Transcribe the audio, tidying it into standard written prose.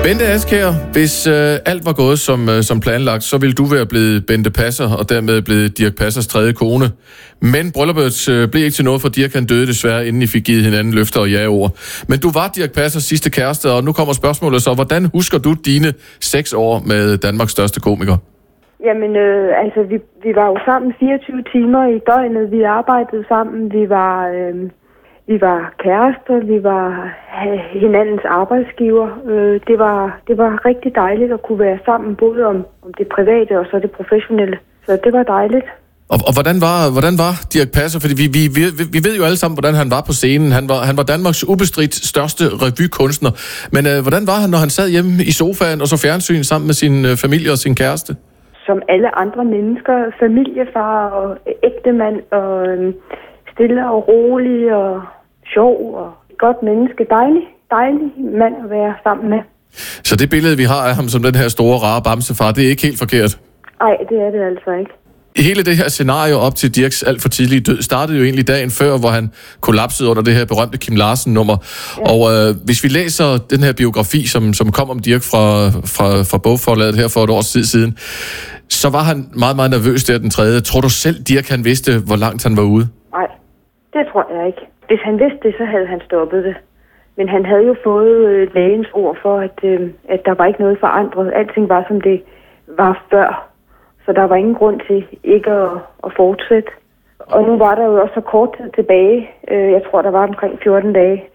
Bente Askjær, hvis alt var gået som planlagt, så ville du være blevet Bente Passer, og dermed blevet Dirch Passers tredje kone. Men brylluppet blev ikke til noget, for Dirch han døde desværre, inden I fik givet hinanden løfter og ja-ord. Men du var Dirch Passers sidste kæreste, og nu kommer spørgsmålet så. Hvordan husker du dine 6 år med Danmarks største komiker? Jamen, vi var jo sammen 24 timer i døgnet. Vi arbejdede sammen. Vi var kærester, vi var hinandens arbejdsgiver. Det var rigtig dejligt at kunne være sammen, både om det private og så det professionelle. Så det var dejligt. Og hvordan var Dirch Passer? Fordi vi ved jo alle sammen, hvordan han var på scenen. Han var Danmarks ubestridt største revykunstner. Men hvordan var han, når han sad hjemme i sofaen og så fjernsyn sammen med sin familie og sin kæreste? Som alle andre mennesker. Familiefar og ægtemand og stille og rolig og sjov og godt menneske. Dejlig mand at være sammen med. Så det billede, vi har af ham som den her store, rare bamsefar, det er ikke helt forkert? Nej, det er det altså ikke. Hele det her scenario op til Dirchs alt for tidlige død startede jo egentlig dagen før, hvor han kollapsede under det her berømte Kim Larsen-nummer. Ja. Og hvis vi læser den her biografi, som kom om Dirch fra bogforlaget her for et års tid siden, så var han meget, meget nervøs der den tredje. Tror du selv, Dirch han vidste, hvor langt han var ude? Nej, det tror jeg ikke. Hvis han vidste det, så havde han stoppet det. Men han havde jo fået lægens ord for, at der var ikke noget forandret. Alting var, som det var før. Så der var ingen grund til ikke at fortsætte. Og nu var der jo også så kort tid tilbage. Jeg tror, der var omkring 14 dage